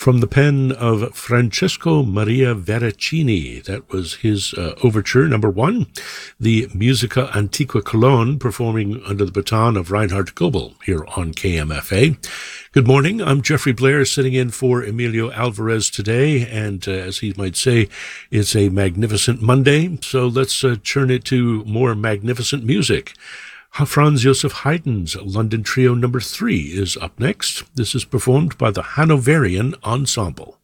from the pen of Francesco Maria Veracini. That was his overture, number one, the Musica Antiqua Cologne, performing under the baton of Reinhard Goebel here on KMFA. Good morning. I'm Jeffrey Blair, sitting in for Emilio Alvarez today, and as he might say, it's a magnificent Monday, so let's turn it to more magnificent music. Franz Joseph Haydn's London Trio No. 3 is up next. This is performed by the Hanoverian Ensemble.